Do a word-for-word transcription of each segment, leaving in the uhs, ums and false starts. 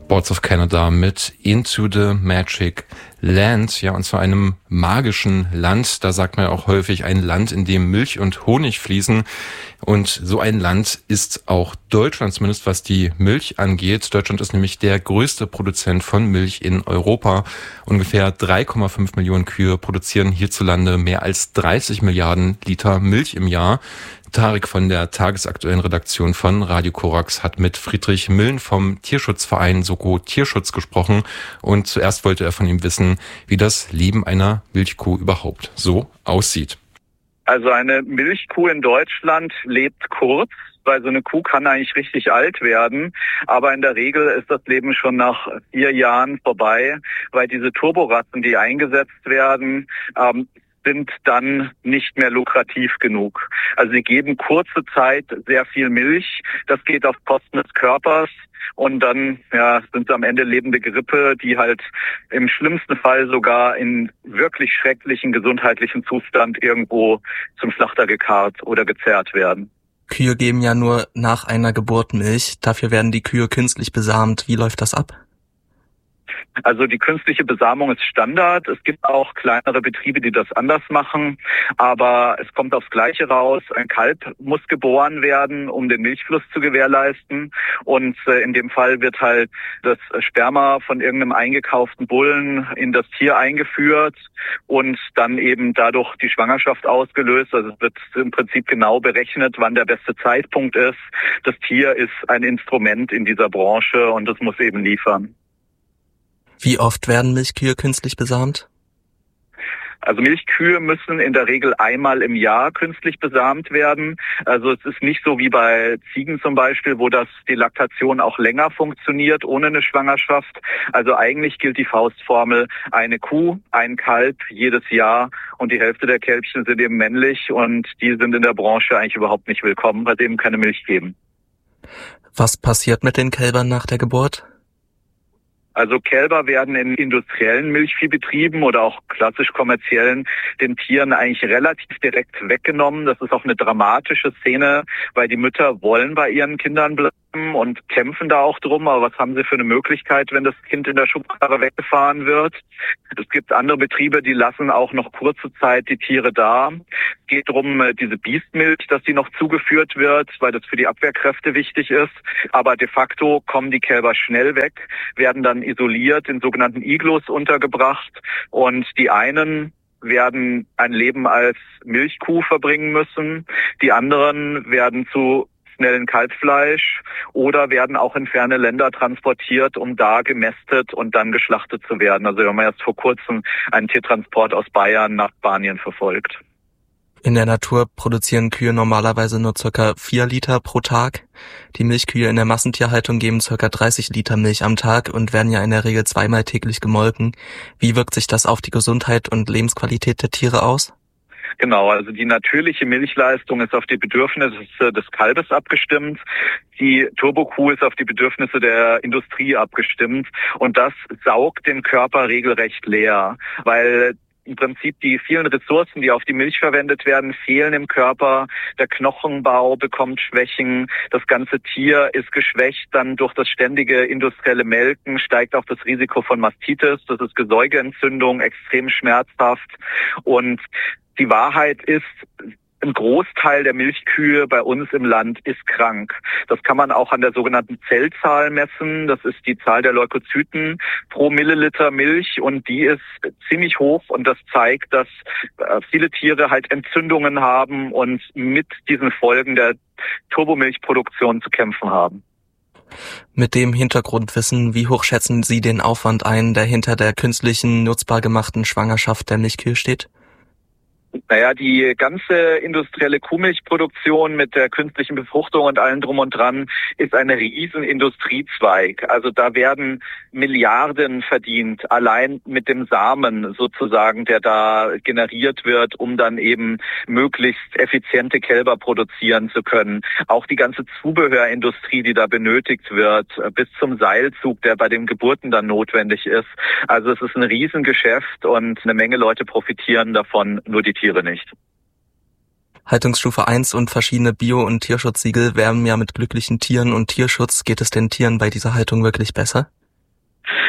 Boards of Canada mit Into the Magic Land, ja, und zwar einem magischen Land. Da sagt man ja auch häufig ein Land, in dem Milch und Honig fließen. Und so ein Land ist auch Deutschland, zumindest was die Milch angeht. Deutschland ist nämlich der größte Produzent von Milch in Europa. Ungefähr drei Komma fünf Millionen Kühe produzieren hierzulande mehr als dreißig Milliarden Liter Milch im Jahr. Tarek von der tagesaktuellen Redaktion von Radio Korax hat mit Friedrich Millen vom Tierschutzverein Soko Tierschutz gesprochen und zuerst wollte er von ihm wissen, wie das Leben einer Milchkuh überhaupt so aussieht. Also eine Milchkuh in Deutschland lebt kurz, weil so eine Kuh kann eigentlich richtig alt werden, aber in der Regel ist das Leben schon nach vier Jahren vorbei, weil diese Turboratten, die eingesetzt werden, ähm, sind dann nicht mehr lukrativ genug. Also sie geben kurze Zeit sehr viel Milch, das geht auf Kosten des Körpers und dann ja, sind sie am Ende lebende Gerippe, die halt im schlimmsten Fall sogar in wirklich schrecklichen gesundheitlichen Zustand irgendwo zum Schlachter gekarrt oder gezerrt werden. Kühe geben ja nur nach einer Geburt Milch, dafür werden die Kühe künstlich besamt. Wie läuft das ab? Also die künstliche Besamung ist Standard. Es gibt auch kleinere Betriebe, die das anders machen. Aber es kommt aufs Gleiche raus. Ein Kalb muss geboren werden, um den Milchfluss zu gewährleisten. Und äh, in dem Fall wird halt das Sperma von irgendeinem eingekauften Bullen in das Tier eingeführt und dann eben dadurch die Schwangerschaft ausgelöst. Also es wird im Prinzip genau berechnet, wann der beste Zeitpunkt ist. Das Tier ist ein Instrument in dieser Branche und es muss eben liefern. Wie oft werden Milchkühe künstlich besamt? Also Milchkühe müssen in der Regel einmal im Jahr künstlich besamt werden. Also es ist nicht so wie bei Ziegen zum Beispiel, wo das die Laktation auch länger funktioniert ohne eine Schwangerschaft. Also eigentlich gilt die Faustformel, eine Kuh, ein Kalb jedes Jahr und die Hälfte der Kälbchen sind eben männlich und die sind in der Branche eigentlich überhaupt nicht willkommen, weil sie eben keine Milch geben. Was passiert mit den Kälbern nach der Geburt? Also Kälber werden in industriellen Milchviehbetrieben oder auch klassisch kommerziellen den Tieren eigentlich relativ direkt weggenommen. Das ist auch eine dramatische Szene, weil die Mütter wollen bei ihren Kindern bleiben und kämpfen da auch drum. Aber was haben sie für eine Möglichkeit, wenn das Kind in der Schubkarre weggefahren wird? Es gibt andere Betriebe, die lassen auch noch kurze Zeit die Tiere da. Es geht darum, diese Biestmilch, dass die noch zugeführt wird, weil das für die Abwehrkräfte wichtig ist. Aber de facto kommen die Kälber schnell weg, werden dann isoliert in sogenannten Iglos untergebracht und die einen werden ein Leben als Milchkuh verbringen müssen, die anderen werden zu schnellen Kalbfleisch oder werden auch in ferne Länder transportiert, um da gemästet und dann geschlachtet zu werden. Also wir haben erst vor kurzem einen Tiertransport aus Bayern nach Spanien verfolgt. In der Natur produzieren Kühe normalerweise nur circa vier Liter pro Tag. Die Milchkühe in der Massentierhaltung geben circa dreißig Liter Milch am Tag und werden ja in der Regel zweimal täglich gemolken. Wie wirkt sich das auf die Gesundheit und Lebensqualität der Tiere aus? Genau, also die natürliche Milchleistung ist auf die Bedürfnisse des Kalbes abgestimmt. Die Turbokuh ist auf die Bedürfnisse der Industrie abgestimmt. Und das saugt den Körper regelrecht leer, weil im Prinzip die vielen Ressourcen, die auf die Milch verwendet werden, fehlen im Körper. Der Knochenbau bekommt Schwächen. Das ganze Tier ist geschwächt. Dann durch das ständige industrielle Melken steigt auch das Risiko von Mastitis. Das ist Gesäugeentzündung, extrem schmerzhaft. Und die Wahrheit ist, ein Großteil der Milchkühe bei uns im Land ist krank. Das kann man auch an der sogenannten Zellzahl messen. Das ist die Zahl der Leukozyten pro Milliliter Milch und die ist ziemlich hoch und das zeigt, dass viele Tiere halt Entzündungen haben und mit diesen Folgen der Turbomilchproduktion zu kämpfen haben. Mit dem Hintergrundwissen, wie hoch schätzen Sie den Aufwand ein, der hinter der künstlichen, nutzbar gemachten Schwangerschaft der Milchkühe steht? Naja, die ganze industrielle Kuhmilchproduktion mit der künstlichen Befruchtung und allem drum und dran ist ein riesen Industriezweig. Also da werden Milliarden verdient, allein mit dem Samen sozusagen, der da generiert wird, um dann eben möglichst effiziente Kälber produzieren zu können. Auch die ganze Zubehörindustrie, die da benötigt wird, bis zum Seilzug, der bei den Geburten dann notwendig ist. Also es ist ein Riesengeschäft und eine Menge Leute profitieren davon, nur die Tiere nicht. Haltungsstufe eins und verschiedene Bio- und Tierschutzsiegel werben ja mit glücklichen Tieren und Tierschutz. Geht es den Tieren bei dieser Haltung wirklich besser?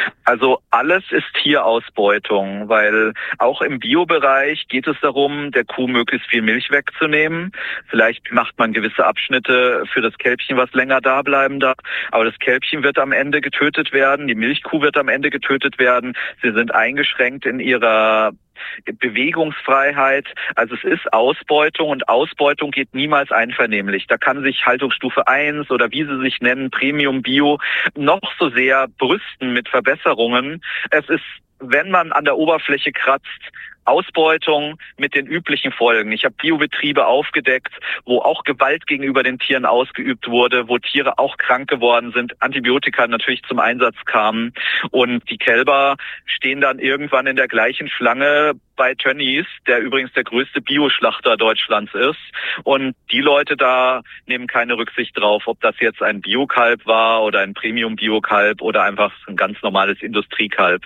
Also alles ist Tierausbeutung, weil auch im Biobereich geht es darum, der Kuh möglichst viel Milch wegzunehmen. Vielleicht macht man gewisse Abschnitte für das Kälbchen, was länger da bleiben darf. Aber das Kälbchen wird am Ende getötet werden, die Milchkuh wird am Ende getötet werden. Sie sind eingeschränkt in ihrer Bewegungsfreiheit. Also es ist Ausbeutung und Ausbeutung geht niemals einvernehmlich. Da kann sich Haltungsstufe eins oder wie sie sich nennen, Premium Bio, noch so sehr brüsten mit Verbesserungen. Es ist, wenn man an der Oberfläche kratzt, Ausbeutung mit den üblichen Folgen. Ich habe Biobetriebe aufgedeckt, wo auch Gewalt gegenüber den Tieren ausgeübt wurde, wo Tiere auch krank geworden sind, Antibiotika natürlich zum Einsatz kamen und die Kälber stehen dann irgendwann in der gleichen Schlange bei Tönnies, der übrigens der größte Bioschlachter Deutschlands ist. Und die Leute da nehmen keine Rücksicht drauf, ob das jetzt ein Biokalb war oder ein Premium-Biokalb oder einfach ein ganz normales Industriekalb.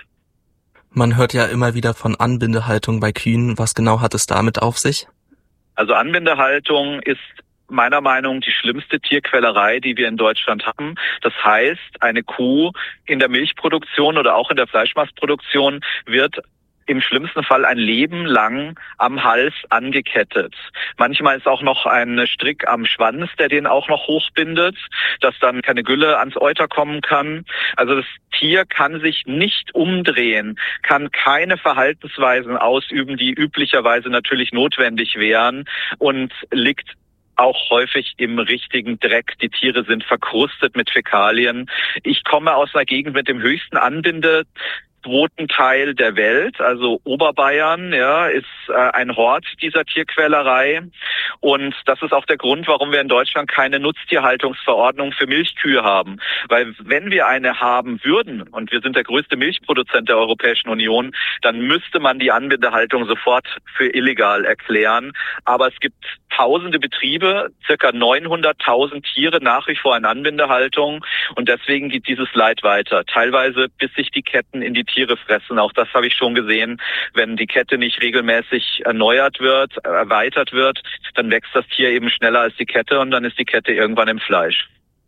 Man hört ja immer wieder von Anbindehaltung bei Kühen. Was genau hat es damit auf sich? Also Anbindehaltung ist meiner Meinung nach die schlimmste Tierquälerei, die wir in Deutschland haben. Das heißt, eine Kuh in der Milchproduktion oder auch in der Fleischmassproduktion wird im schlimmsten Fall ein Leben lang am Hals angekettet. Manchmal ist auch noch ein Strick am Schwanz, der den auch noch hochbindet, dass dann keine Gülle ans Euter kommen kann. Also das Tier kann sich nicht umdrehen, kann keine Verhaltensweisen ausüben, die üblicherweise natürlich notwendig wären und liegt auch häufig im richtigen Dreck. Die Tiere sind verkrustet mit Fäkalien. Ich komme aus einer Gegend mit dem höchsten Anbinde Quotenteil der Welt, also Oberbayern, ja, ist äh, ein Hort dieser Tierquälerei und das ist auch der Grund, warum wir in Deutschland keine Nutztierhaltungsverordnung für Milchkühe haben, weil wenn wir eine haben würden und wir sind der größte Milchproduzent der Europäischen Union, dann müsste man die Anbindehaltung sofort für illegal erklären, aber es gibt tausende Betriebe, circa neunhunderttausend Tiere nach wie vor in Anbindehaltung und deswegen geht dieses Leid weiter, teilweise bis sich die Ketten in die Tiere fressen. Auch das habe ich schon gesehen. Wenn die Kette nicht regelmäßig erneuert wird, erweitert wird, dann wächst das Tier eben schneller als die Kette und dann ist die Kette irgendwann im Fleisch.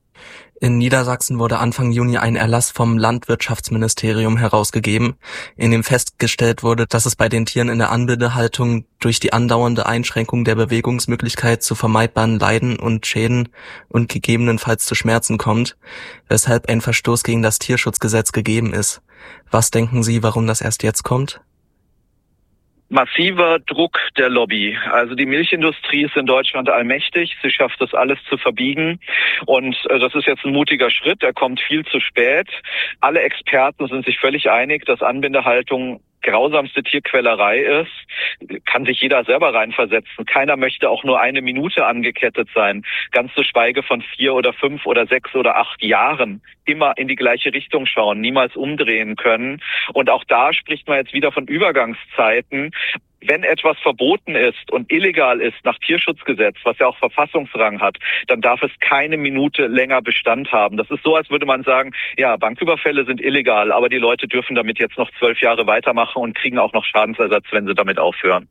In Niedersachsen wurde Anfang Juni ein Erlass vom Landwirtschaftsministerium herausgegeben, in dem festgestellt wurde, dass es bei den Tieren in der Anbindehaltung durch die andauernde Einschränkung der Bewegungsmöglichkeit zu vermeidbaren Leiden und Schäden und gegebenenfalls zu Schmerzen kommt, weshalb ein Verstoß gegen das Tierschutzgesetz gegeben ist. Was denken Sie, warum das erst jetzt kommt? Massiver Druck der Lobby. Also die Milchindustrie ist in Deutschland allmächtig. Sie schafft das alles zu verbiegen. Und äh, das ist jetzt ein mutiger Schritt. Er kommt viel zu spät. Alle Experten sind sich völlig einig, dass Anbindehaltung grausamste Tierquälerei ist, kann sich jeder selber reinversetzen. Keiner möchte auch nur eine Minute angekettet sein, ganz zu schweige von vier oder fünf oder sechs oder acht Jahren. Immer in die gleiche Richtung schauen, niemals umdrehen können. Und auch da spricht man jetzt wieder von Übergangszeiten. Wenn etwas verboten ist und illegal ist nach Tierschutzgesetz, was ja auch Verfassungsrang hat, dann darf es keine Minute länger Bestand haben. Das ist so, als würde man sagen, ja, Banküberfälle sind illegal, aber die Leute dürfen damit jetzt noch zwölf Jahre weitermachen und kriegen auch noch Schadensersatz, wenn sie damit aufhören.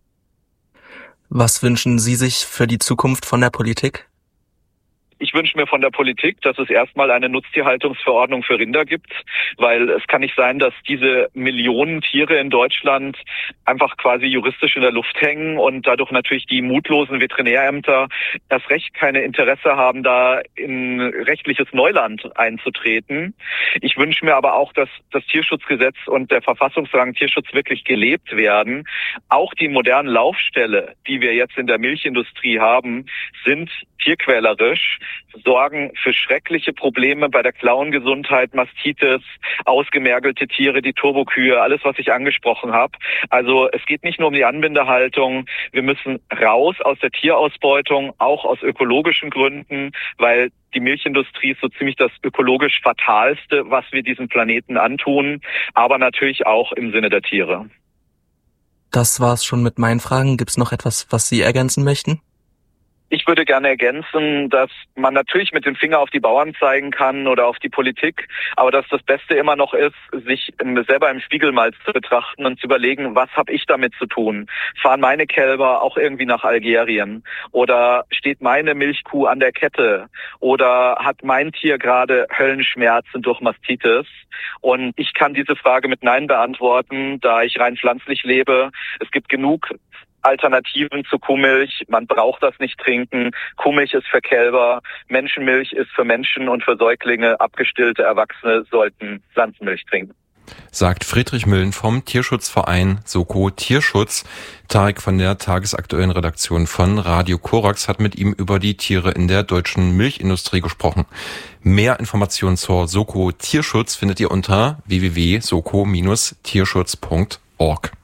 Was wünschen Sie sich für die Zukunft von der Politik? Ich wünsche mir von der Politik, dass es erstmal eine Nutztierhaltungsverordnung für Rinder gibt, weil es kann nicht sein, dass diese Millionen Tiere in Deutschland einfach quasi juristisch in der Luft hängen und dadurch natürlich die mutlosen Veterinärämter erst recht keine Interesse haben, da in rechtliches Neuland einzutreten. Ich wünsche mir aber auch, dass das Tierschutzgesetz und der Verfassungsrang Tierschutz wirklich gelebt werden. Auch die modernen Laufställe, die wir jetzt in der Milchindustrie haben, sind tierquälerisch, sorgen für schreckliche Probleme bei der Klauengesundheit, Mastitis, ausgemergelte Tiere, die Turbokühe, alles, was ich angesprochen habe. Also es geht nicht nur um die Anbindehaltung. Wir müssen raus aus der Tierausbeutung, auch aus ökologischen Gründen, weil die Milchindustrie ist so ziemlich das ökologisch Fatalste, was wir diesem Planeten antun, aber natürlich auch im Sinne der Tiere. Das war's schon mit meinen Fragen. Gibt's noch etwas, was Sie ergänzen möchten? Ich würde gerne ergänzen, dass man natürlich mit dem Finger auf die Bauern zeigen kann oder auf die Politik, aber dass das Beste immer noch ist, sich selber im Spiegel mal zu betrachten und zu überlegen, was habe ich damit zu tun? Fahren meine Kälber auch irgendwie nach Algerien? Oder steht meine Milchkuh an der Kette? Oder hat mein Tier gerade Höllenschmerzen durch Mastitis? Und ich kann diese Frage mit Nein beantworten, da ich rein pflanzlich lebe. Es gibt genug Alternativen zu Kuhmilch. Man braucht das nicht trinken. Kuhmilch ist für Kälber, Menschenmilch ist für Menschen und für Säuglinge. Abgestillte Erwachsene sollten Pflanzenmilch trinken. Sagt Friedrich Müllen vom Tierschutzverein Soko Tierschutz. Tarek von der tagesaktuellen Redaktion von Radio Korax hat mit ihm über die Tiere in der deutschen Milchindustrie gesprochen. Mehr Informationen zur Soko Tierschutz findet ihr unter w w w punkt soko Bindestrich tierschutz punkt org.